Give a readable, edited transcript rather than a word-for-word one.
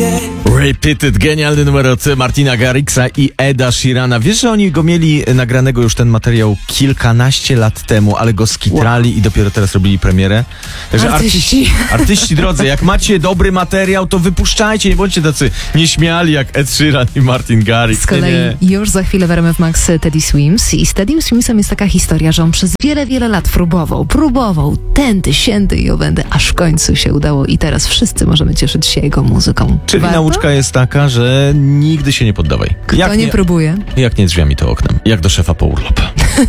Repeated, genialny numer od Martina Garrixa i Eda Sheerana. Wiesz, że oni go mieli nagranego już ten materiał kilkanaście lat temu, ale go skitrali i dopiero teraz robili premierę. Także artyści drodzy, jak macie dobry materiał, to wypuszczajcie, nie bądźcie tacy nieśmiali jak Ed Sheeran i Martin Garrix. Z kolei już za chwilę w RMF Max Teddy Swims i z Teddym Swimsem jest taka historia, że on przez wiele lat próbował, tędy, siędy i owędy, aż w końcu się udało i teraz wszyscy możemy cieszyć się jego muzyką. Czyli nauczka jest taka, że nigdy się nie poddawaj. Kto nie próbuje? Jak nie drzwiami, to oknem. Jak do szefa po urlop.